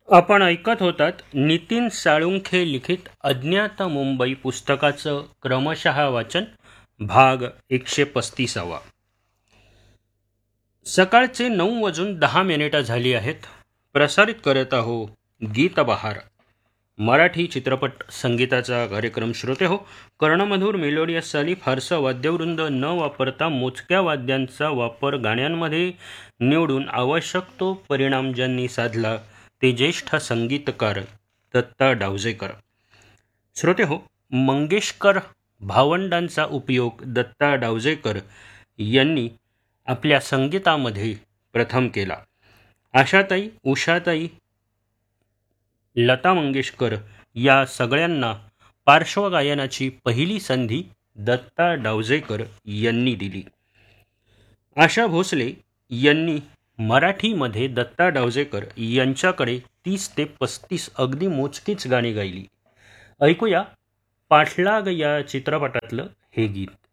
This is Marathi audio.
आपण ऐकत होतात नितीन साळुंखे लिखित अज्ञात मुंबई पुस्तकाचं क्रमशः वाचन भाग 135. सकाळचे 9:10 झाली आहेत. प्रसारित करत आहो गीतबहार मराठी चित्रपट संगीताचा कार्यक्रम. श्रोते हो, कर्णमधुर मेलोडियस साली फारसा वाद्यवृंद न वापरता मोजक्या वाद्यांचा वापर गाण्यांमध्ये निवडून आवश्यक तो परिणाम ज्यांनी साधला ते ज्येष्ठ संगीतकार दत्ता डावजेकर. श्रोते हो, मंगेशकर भावंडांचा उपयोग दत्ता डावजेकर यांनी आपल्या संगीतामध्ये प्रथम केला. आशाताई, उषाताई, लता मंगेशकर या सगळ्यांना पार्श्वगायनाची पहिली संधी दत्ता डावजेकर यांनी दिली. आशा भोसले यांनी मराठीमध्ये दत्ता डावजेकर यांच्याकडे 30 ते 35 अगदी मोजकीच गाणी गायली. ऐकूया पाठलाग या चित्रपटातलं हे गीत.